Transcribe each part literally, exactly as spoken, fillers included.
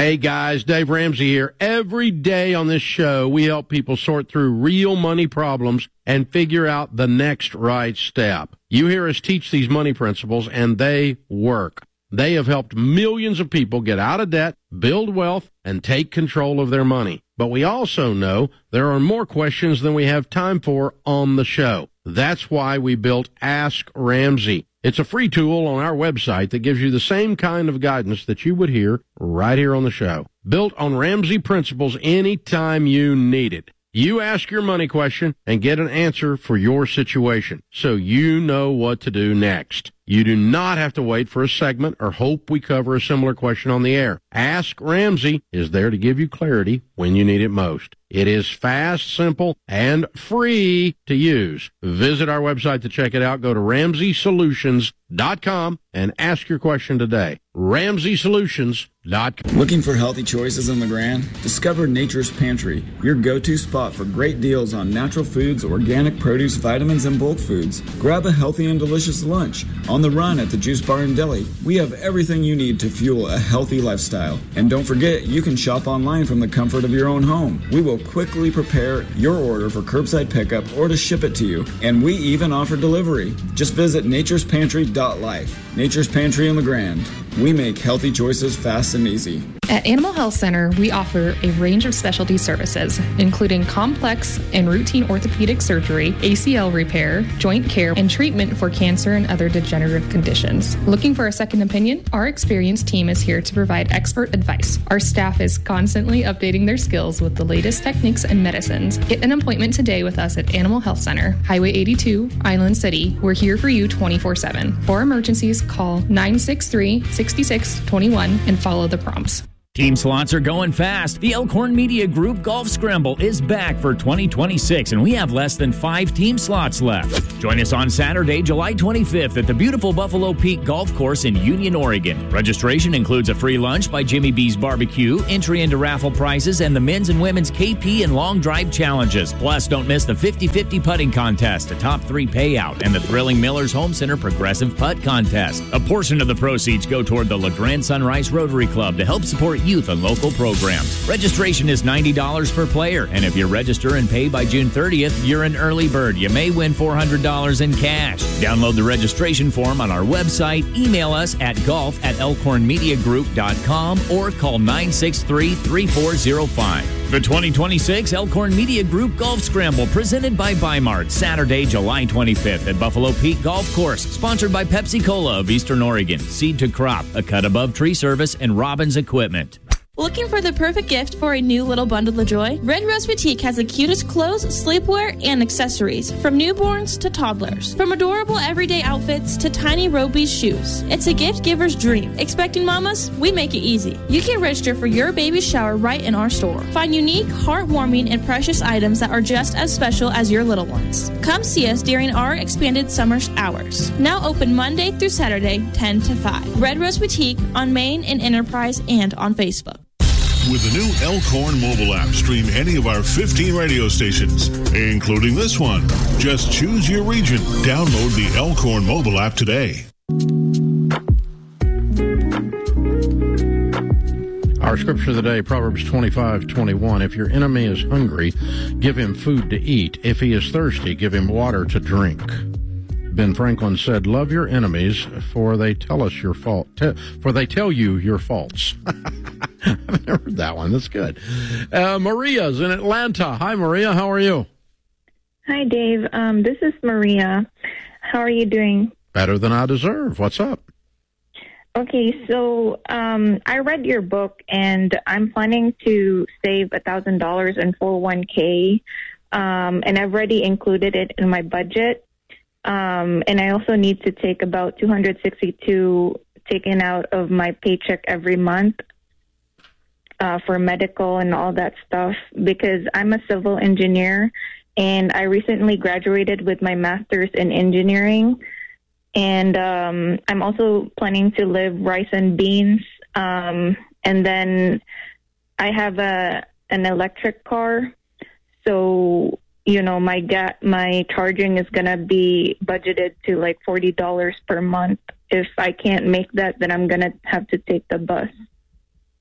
Hey guys, Dave Ramsey here. Every day on this show, we help people sort through real money problems and figure out the next right step. You hear us teach these money principles, and they work. They have helped millions of people get out of debt, build wealth, and take control of their money. But we also know there are more questions than we have time for on the show. That's why we built Ask Ramsey. It's a free tool on our website that gives you the same kind of guidance that you would hear right here on the show. Built on Ramsey principles anytime you need it. You ask your money question and get an answer for your situation, so you know what to do next. You do not have to wait for a segment or hope we cover a similar question on the air. Ask Ramsey is there to give you clarity when you need it most. It is fast, simple, and free to use. Visit our website to check it out. Go to Ramsey Solutions dot com and ask your question today. Ramsey Solutions dot com. Looking for healthy choices in LeGrand? Discover Nature's Pantry, your go-to spot for great deals on natural foods, organic produce, vitamins, and bulk foods. Grab a healthy and delicious lunch. On the run at the Juice Bar and Deli, we have everything you need to fuel a healthy lifestyle. And don't forget, you can shop online from the comfort of your own home. We will quickly prepare your order for curbside pickup or to ship it to you. And we even offer delivery. Just visit natures pantry dot life. Nature's Pantry in LeGrand. We make healthy choices fast and easy. At Animal Health Center, we offer a range of specialty services, including complex and routine orthopedic surgery, A C L repair, joint care, and treatment for cancer and other degenerative conditions. Looking for a second opinion? Our experienced team is here to provide expert advice. Our staff is constantly updating their skills with the latest techniques and medicines. Get an appointment today with us at Animal Health Center, Highway eighty-two, Island City. We're here for you twenty-four seven. For emergencies, call nine six three, six six two one and follow the prompts. Team slots are going fast. The Elkhorn Media Group Golf Scramble is back for twenty twenty-six, and we have less than five team slots left. Join us on Saturday, July twenty-fifth at the beautiful Buffalo Peak Golf Course in Union, Oregon. Registration includes a free lunch by Jimmy B's Barbecue, entry into raffle prizes, and the men's and women's K P and long drive challenges. Plus, don't miss the fifty-fifty putting contest, a top three payout, and the thrilling Miller's Home Center Progressive Putt Contest. A portion of the proceeds go toward the LeGrand Sunrise Rotary Club to help support youth and local programs. Registration is ninety dollars per player, and if you register and pay by June thirtieth, you're an early bird. You may win four hundred dollars in cash. Download the registration form on our website, email us at golf at elkhorn media group dot com, or call nine six three, three four zero five. The twenty twenty-six Elkhorn Media Group Golf Scramble, presented by Bi-Mart, Saturday, July twenty-fifth at Buffalo Peak Golf Course, sponsored by Pepsi Cola of Eastern Oregon, Seed to Crop, A Cut Above Tree Service, and Robbins Equipment. Looking for the perfect gift for a new little bundle of joy? Red Rose Boutique has the cutest clothes, sleepwear, and accessories, from newborns to toddlers. From adorable everyday outfits to tiny Robies shoes. It's a gift giver's dream. Expecting mamas? We make it easy. You can register for your baby's shower right in our store. Find unique, heartwarming, and precious items that are just as special as your little ones. Come see us during our expanded summer hours. Now open Monday through Saturday, ten to five. Red Rose Boutique on Main and Enterprise and on Facebook. With the new Elkhorn mobile app, stream any of our fifteen radio stations, including this one. Just choose your region. Download the Elkhorn mobile app today. Our scripture of the day, Proverbs twenty-five twenty-one. If your enemy is hungry, give him food to eat. If he is thirsty, give him water to drink. Ben Franklin said, love your enemies, for they tell us your fault, te- for they tell you your faults. I've never heard that one. That's good. Uh, Maria's in Atlanta. Hi, Maria. How are you? Hi, Dave. Um, this is Maria. How are you doing? Better than I deserve. What's up? Okay, so um, I read your book, and I'm planning to save one thousand dollars in four oh one k, um, and I've already included it in my budget. Um, and I also need to take about two hundred sixty-two taken out of my paycheck every month uh, for medical and all that stuff, because I'm a civil engineer, and I recently graduated with my master's in engineering. And um, I'm also planning to live rice and beans. Um, and then I have a an electric car, so you know, my ga- my charging is going to be budgeted to like forty dollars per month. If I can't make that, then I'm going to have to take the bus.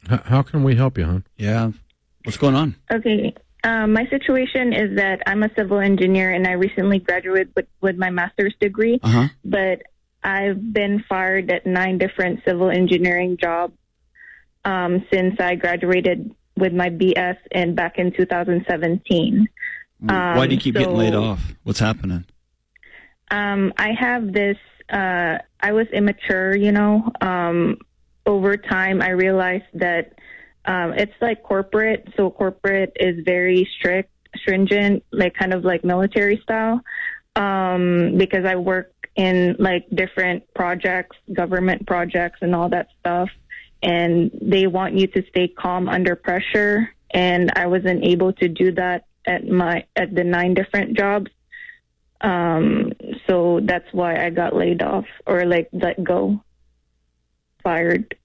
H- how can we help you, hon? Yeah. What's going on? Okay. Um, my situation is that I'm a civil engineer and I recently graduated with, with my master's degree, uh-huh. but I've been fired at nine different civil engineering jobs um, since I graduated with my B S in back in two thousand seventeen. Um, Why do you keep so, getting laid off? What's happening? Um, I have this, uh, I was immature, you know. Um, over time, I realized that um, it's like corporate. So corporate is very strict, stringent, like kind of like military style. Um, because I work in like different projects, government projects and all that stuff. And they want you to stay calm under pressure. And I wasn't able to do that at my, at the nine different jobs. Um, so that's why I got laid off or like let go, fired.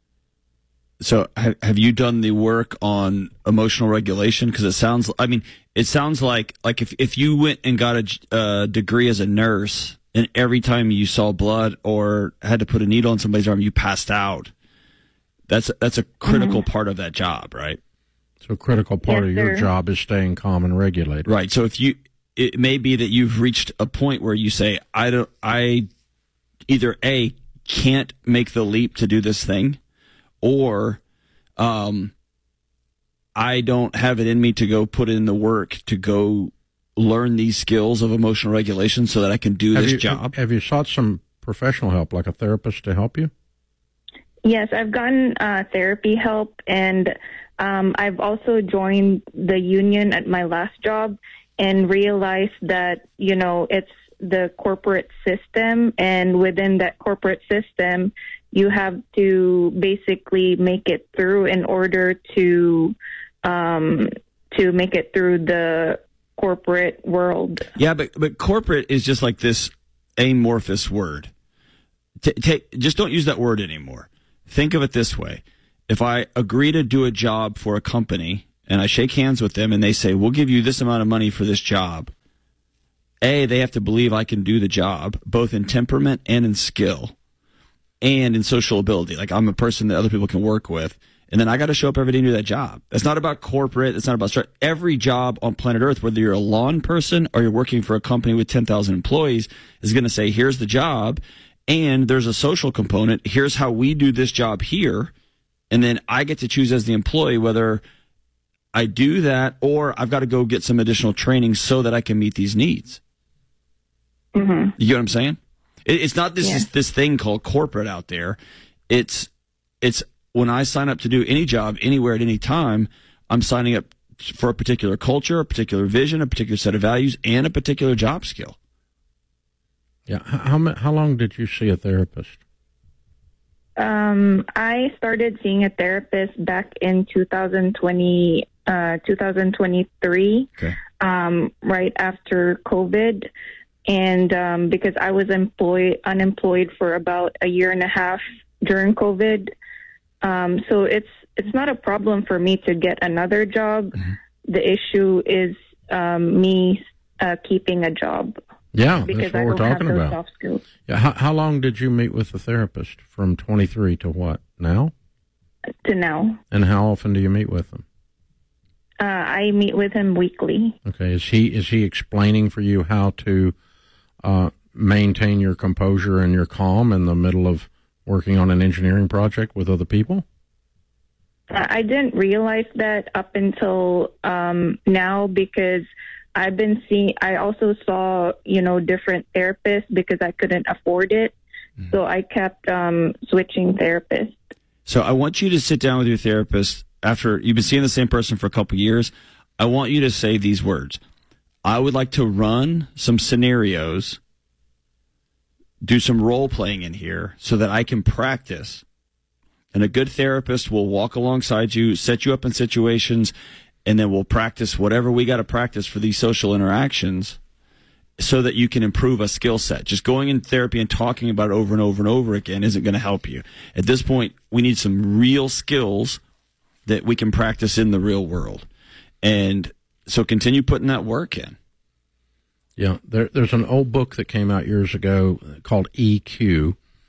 So have, have you done the work on emotional regulation? Because it sounds, I mean, it sounds like, like if, if you went and got a uh, degree as a nurse and every time you saw blood or had to put a needle in somebody's arm, you passed out. That's, that's a critical mm-hmm. part of that job, right? So a critical part yes, of your sir. job is staying calm and regulated. Right. So if you, it may be that you've reached a point where you say, I don't, I either A, can't make the leap to do this thing, or um, I don't have it in me to go put in the work to go learn these skills of emotional regulation so that I can do have this you, job. Have you sought some professional help, like a therapist, to help you? Yes, I've gotten uh, therapy help, and um, I've also joined the union at my last job and realized that, you know, it's the corporate system, and within that corporate system, you have to basically make it through in order to um, to make it through the corporate world. Yeah, but but corporate is just like this amorphous word. T- take, just don't use that word anymore. Think of it this way. If I agree to do a job for a company and I shake hands with them and they say, we'll give you this amount of money for this job, A, they have to believe I can do the job, both in temperament and in skill and in social ability. Like I'm a person that other people can work with. And then I got to show up every day and do that job. It's not about corporate. It's not about stri- every job on planet Earth, whether you're a lawn person or you're working for a company with ten thousand employees, is going to say, here's the job. And there's a social component. Here's how we do this job here. And then I get to choose as the employee whether I do that or I've got to go get some additional training so that I can meet these needs. Mm-hmm. You get what I'm saying? It, it's not this yeah. this thing called corporate out there. It's it's when I sign up to do any job anywhere at any time, I'm signing up for a particular culture, a particular vision, a particular set of values, and a particular job skill. Yeah. How how long did you see a therapist? Um, I started seeing a therapist back in two thousand twenty, uh, two thousand twenty-three, okay. um, right after COVID. And um, because I was employed, unemployed for about a year and a half during COVID. Um, so it's it's not a problem for me to get another job. Mm-hmm. The issue is um, me uh, keeping a job. Yeah, because that's what I we're don't talking have those about. Soft skills. Yeah, how, how long did you meet with the therapist? From twenty-three to what, now? To now. And how often do you meet with him? Uh, I meet with him weekly. Okay, is he is he explaining for you how to uh, maintain your composure and your calm in the middle of working on an engineering project with other people? I didn't realize that up until um, now because I've been seeing, I also saw, you know, different therapists because I couldn't afford it. Mm-hmm. So I kept um, switching therapists. So I want you to sit down with your therapist after you've been seeing the same person for a couple of years. I want you to say these words. I would like to run some scenarios, do some role playing in here so that I can practice. And a good therapist will walk alongside you, set you up in situations, and then we'll practice whatever we got to practice for these social interactions so that you can improve a skill set. Just going in therapy and talking about it over and over and over again isn't going to help you. At this point, we need some real skills that we can practice in the real world. And so continue putting that work in. Yeah, there, there's an old book that came out years ago called E Q,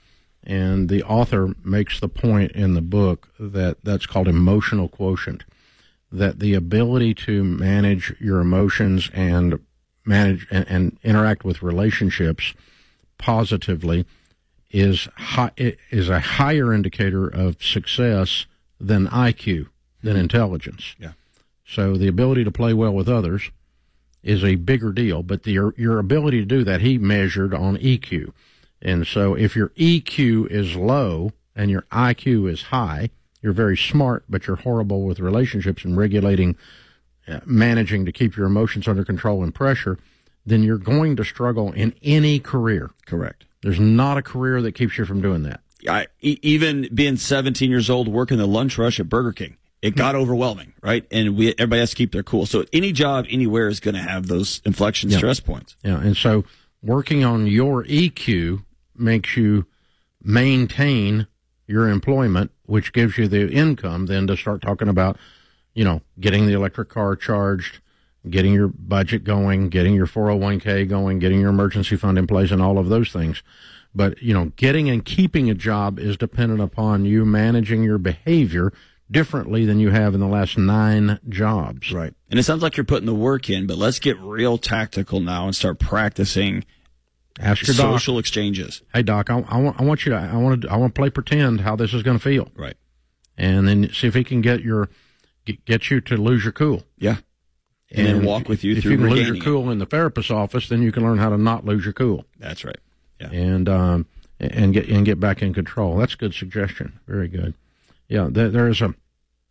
And the author makes the point in the book that that's called emotional quotient, that the ability to manage your emotions and manage and, and interact with relationships positively is high, is a higher indicator of success than I Q, than intelligence. Yeah. So the ability to play well with others is a bigger deal, but the, your, your ability to do that, he measured on E Q. And so if your E Q is low and your I Q is high, you're very smart, but you're horrible with relationships and regulating, uh, managing to keep your emotions under control and pressure, then you're going to struggle in any career. Correct. There's not a career that keeps you from doing that. I, even being seventeen years old, working the lunch rush at Burger King, it got overwhelming, right? And we everybody has to keep their cool. So any job anywhere is going to have those inflection yeah. stress points. Yeah, and so working on your E Q makes you maintain your employment, which gives you the income then to start talking about, you know, getting the electric car charged, getting your budget going, getting your four oh one k going, getting your emergency fund in place, and all of those things. But, you know, getting and keeping a job is dependent upon you managing your behavior differently than you have in the last nine jobs. Right. And it sounds like you're putting the work in, but let's get real tactical now and start practicing Ask your social doc, exchanges. Hey, Doc, I, I, want, I want you to, I want to, I want to play pretend how this is going to feel. Right. And then see if he can get your, get, get you to lose your cool. Yeah. And, and then walk with you if through you can lose your it. cool in the therapist's office, then you can learn how to not lose your cool. That's right. Yeah. And, um, and get, and get back in control. That's a good suggestion. Very good. Yeah. There, there is a,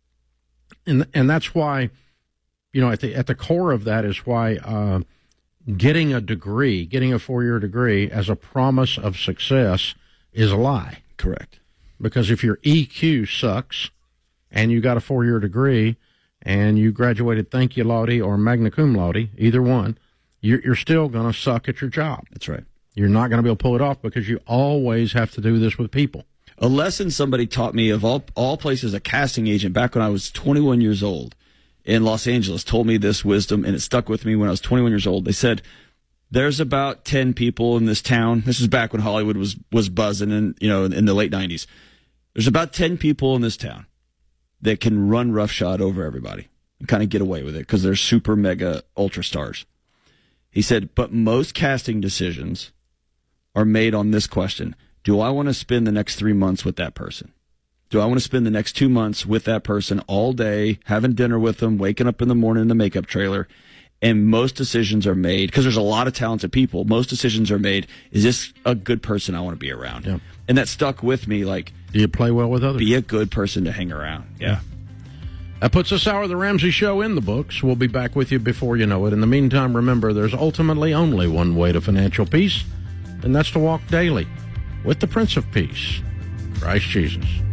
and, and that's why, you know, at the, at the core of that is why, uh, getting a degree, getting a four-year degree as a promise of success is a lie. Correct. Because if your E Q sucks and you got a four-year degree and you graduated thank you laude or magna cum laude, either one, you're, you're still going to suck at your job. That's right. You're not going to be able to pull it off because you always have to do this with people. A lesson somebody taught me, of all all places, a casting agent back when I was twenty-one years old in Los Angeles told me this wisdom, and it stuck with me when I was twenty-one years old. They said, there's about ten people in this town. This was back when Hollywood was, was buzzing in, you know, in the late nineties. There's about ten people in this town that can run roughshod over everybody and kind of get away with it because they're super mega ultra stars. He said, but most casting decisions are made on this question. Do I want to spend the next three months with that person? Do I want to spend the next two months with that person all day, having dinner with them, waking up in the morning in the makeup trailer? And most decisions are made, because there's a lot of talented people, most decisions are made, is this a good person I want to be around? Yeah. And that stuck with me, like, do you play well with others? Be a good person to hang around. Yeah. yeah. That puts this hour of the Ramsey Show in the books. We'll be back with you before you know it. In the meantime, remember, there's ultimately only one way to financial peace, and that's to walk daily with the Prince of Peace, Christ Jesus.